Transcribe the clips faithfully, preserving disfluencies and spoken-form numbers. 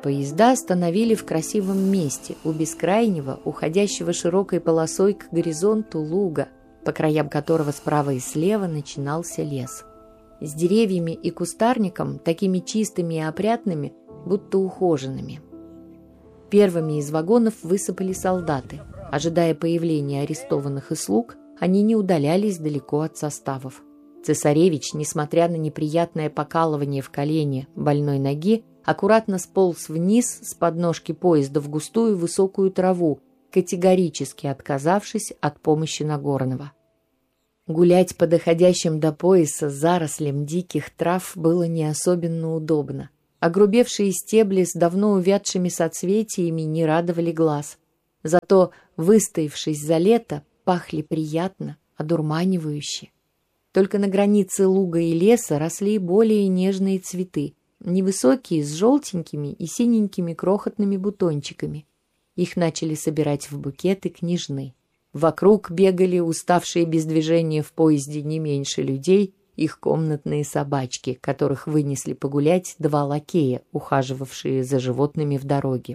Поезда остановили в красивом месте, у бескрайнего, уходящего широкой полосой к горизонту луга, по краям которого справа и слева начинался лес. С деревьями и кустарником, такими чистыми и опрятными, будто ухоженными. Первыми из вагонов высыпали солдаты. Ожидая появления арестованных и слуг, они не удалялись далеко от составов. Цесаревич, несмотря на неприятное покалывание в колене больной ноги, аккуратно сполз вниз с подножки поезда в густую высокую траву, категорически отказавшись от помощи Нагорного. Гулять по доходящим до пояса зарослям диких трав было не особенно удобно. Огрубевшие стебли с давно увядшими соцветиями не радовали глаз. Зато, выстоявшись за лето, пахли приятно, одурманивающе. Только на границе луга и леса росли более нежные цветы, невысокие, с желтенькими и синенькими крохотными бутончиками. Их начали собирать в букеты княжны. Вокруг бегали уставшие без движения в поезде не меньше людей, их комнатные собачки, которых вынесли погулять два лакея, ухаживавшие за животными в дороге.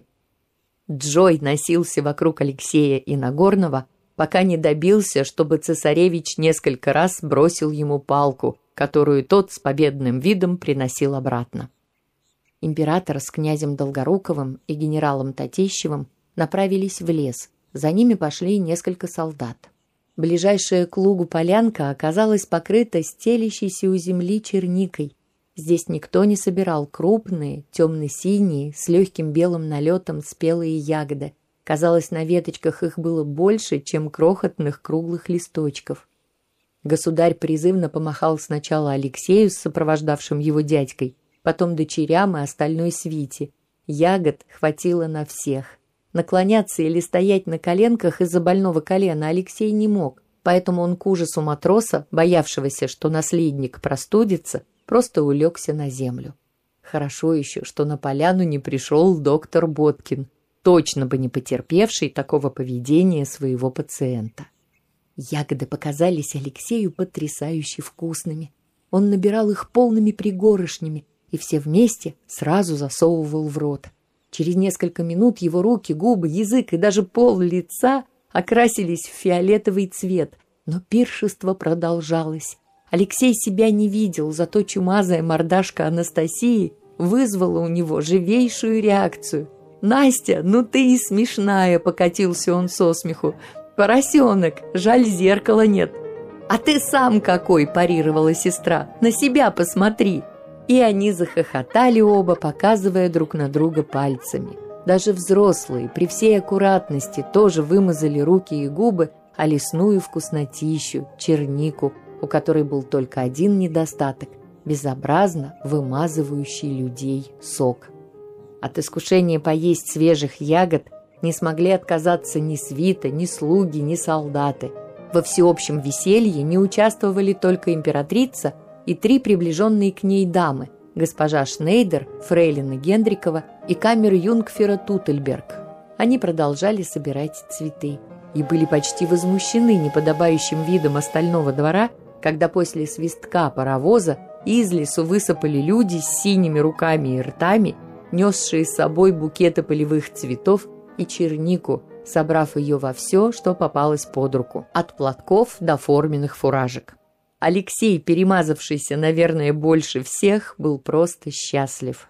Джой носился вокруг Алексея и Нагорного, пока не добился, чтобы цесаревич несколько раз бросил ему палку, которую тот с победным видом приносил обратно. Император с князем Долгоруковым и генералом Татищевым направились в лес, за ними пошли несколько солдат. Ближайшая к лугу полянка оказалась покрыта стелящейся у земли черникой. Здесь никто не собирал крупные, темно-синие, с легким белым налетом спелые ягоды. Казалось, на веточках их было больше, чем крохотных круглых листочков. Государь призывно помахал сначала Алексею с сопровождавшим его дядькой, потом дочерям и остальной свите. Ягод хватило на всех. Наклоняться или стоять на коленках из-за больного колена Алексей не мог, поэтому он к ужасу матроса, боявшегося, что наследник простудится, просто улегся на землю. Хорошо еще, что на поляну не пришел доктор Боткин, точно бы не потерпевший такого поведения своего пациента. Ягоды показались Алексею потрясающе вкусными. Он набирал их полными пригоршнями и все вместе сразу засовывал в рот. Через несколько минут его руки, губы, язык и даже пол лица окрасились в фиолетовый цвет, но пиршество продолжалось. Алексей себя не видел, зато чумазая мордашка Анастасии вызвала у него живейшую реакцию. «Настя, ну ты и смешная!» — покатился он со смеху. «Поросенок, жаль, зеркала нет». «А ты сам какой!» — парировала сестра. «На себя посмотри!» И они захохотали оба, показывая друг на друга пальцами. Даже взрослые, при всей аккуратности, тоже вымазали руки и губы, а лесную вкуснотищу, чернику, у которой был только один недостаток – безобразно вымазывающий людей сок. От искушения поесть свежих ягод не смогли отказаться ни свита, ни слуги, ни солдаты. Во всеобщем веселье не участвовали только императрица и три приближенные к ней дамы – госпожа Шнейдер, фрейлина Гендрикова и камер-юнгфера Тутельберг. Они продолжали собирать цветы и были почти возмущены неподобающим видом остального двора, когда после свистка паровоза из лесу высыпали люди с синими руками и ртами, несшие с собой букеты полевых цветов и чернику, собрав ее во все, что попалось под руку, от платков до форменных фуражек. Алексей, перемазавшийся, наверное, больше всех, был просто счастлив.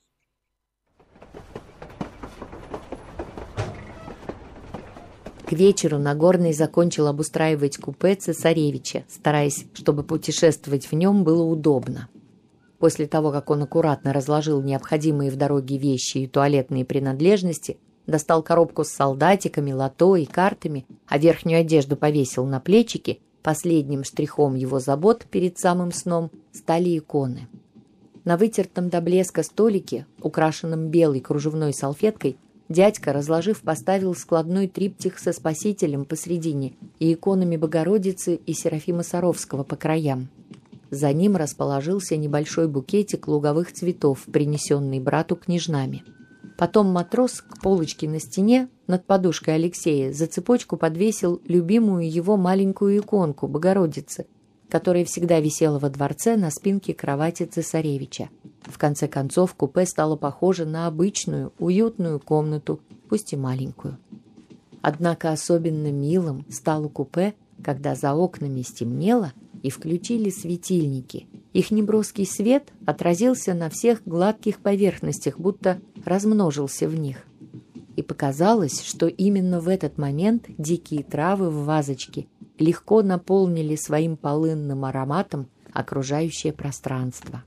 К вечеру Нагорный закончил обустраивать купе цесаревича, стараясь, чтобы путешествовать в нем было удобно. После того, как он аккуратно разложил необходимые в дороге вещи и туалетные принадлежности, достал коробку с солдатиками, лото и картами, а верхнюю одежду повесил на плечики, последним штрихом его забот перед самым сном стали иконы. На вытертом до блеска столике, украшенном белой кружевной салфеткой, дядька, разложив, поставил складной триптих со Спасителем посредине и иконами Богородицы и Серафима Саровского по краям. За ним расположился небольшой букетик луговых цветов, принесенный брату княжнами. Потом матрос к полочке на стене над подушкой Алексея за цепочку подвесил любимую его маленькую иконку Богородицы, которая всегда висела во дворце на спинке кровати цесаревича. В конце концов, купе стало похоже на обычную, уютную комнату, пусть и маленькую. Однако особенно милым стало купе, когда за окнами стемнело и включили светильники. Их неброский свет отразился на всех гладких поверхностях, будто размножился в них. И показалось, что именно в этот момент дикие травы в вазочке легко наполнили своим полынным ароматом окружающее пространство.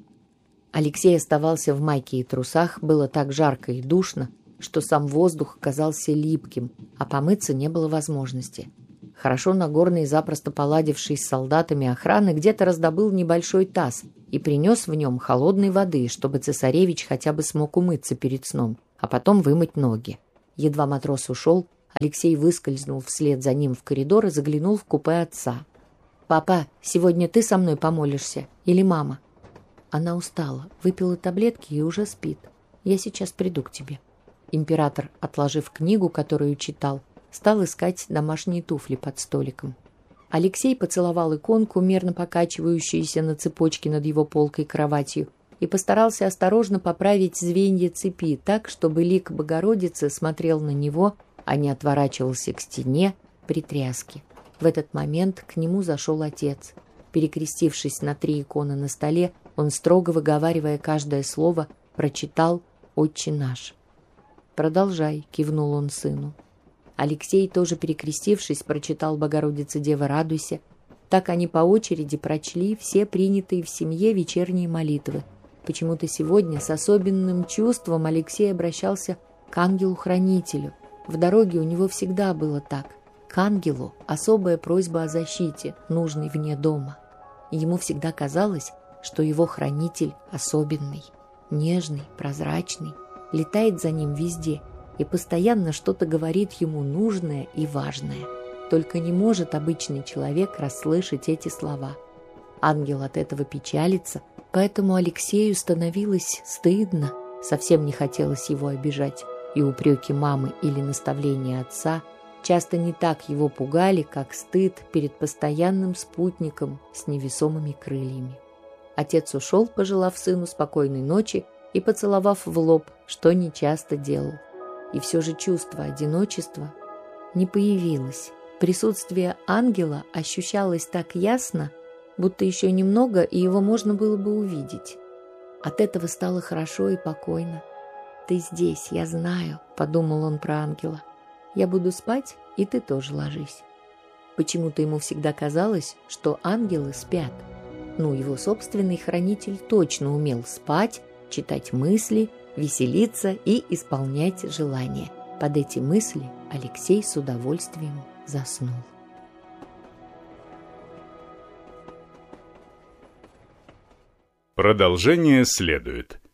Алексей оставался в майке и трусах, было так жарко и душно, что сам воздух казался липким, а помыться не было возможности. Хорошо Нагорный, запросто поладивший с солдатами охраны, где-то раздобыл небольшой таз и принес в нем холодной воды, чтобы цесаревич хотя бы смог умыться перед сном, а потом вымыть ноги. Едва матрос ушел, Алексей выскользнул вслед за ним в коридор и заглянул в купе отца. «Папа, сегодня ты со мной помолишься? Или мама?» Она устала, выпила таблетки и уже спит. Я сейчас приду к тебе. Император, отложив книгу, которую читал, стал искать домашние туфли под столиком. Алексей поцеловал иконку, мерно покачивающуюся на цепочке над его полкой кроватью, и постарался осторожно поправить звенья цепи так, чтобы лик Богородицы смотрел на него, а не отворачивался к стене при тряске. В этот момент к нему зашел отец. Перекрестившись на три иконы на столе, он, строго выговаривая каждое слово, прочитал «Отче наш». «Продолжай», — кивнул он сыну. Алексей, тоже перекрестившись, прочитал «Богородица, Дева, радуйся». Так они по очереди прочли все принятые в семье вечерние молитвы. Почему-то сегодня с особенным чувством Алексей обращался к ангелу-хранителю. В дороге у него всегда было так. К ангелу особая просьба о защите, нужной вне дома. Ему всегда казалось, что его хранитель особенный, нежный, прозрачный, летает за ним везде и постоянно что-то говорит ему нужное и важное. Только не может обычный человек расслышать эти слова. Ангел от этого печалится, поэтому Алексею становилось стыдно, совсем не хотелось его обижать, и упреки мамы или наставления отца часто не так его пугали, как стыд перед постоянным спутником с невесомыми крыльями. Отец ушел, пожелав сыну спокойной ночи и поцеловав в лоб, что нечасто делал. И все же чувство одиночества не появилось. Присутствие ангела ощущалось так ясно, будто еще немного, и его можно было бы увидеть. От этого стало хорошо и покойно. «Ты здесь, я знаю», — подумал он про ангела. «Я буду спать, и ты тоже ложись». Почему-то ему всегда казалось, что ангелы спят. Ну, его собственный хранитель точно умел спать, читать мысли, веселиться и исполнять желания. Под эти мысли Алексей с удовольствием заснул. Продолжение следует.